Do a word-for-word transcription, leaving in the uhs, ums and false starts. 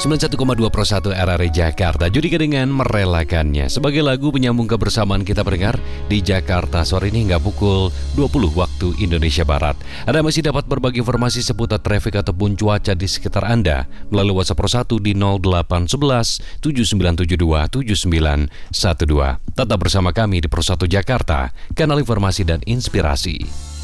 sembilan puluh satu koma dua Pro satu R R I Jakarta. Judika dengan merelakannya. Sebagai lagu penyambung kebersamaan kita pendengar di Jakarta sore ini hingga pukul dua puluh waktu Indonesia Barat. Anda masih dapat berbagi informasi seputar trafik ataupun cuaca di sekitar Anda melalui WhatsApp Pro satu di nol delapan satu satu tujuh sembilan tujuh dua tujuh sembilan satu dua. Tetap bersama kami di Pro satu Jakarta, kanal informasi dan inspirasi.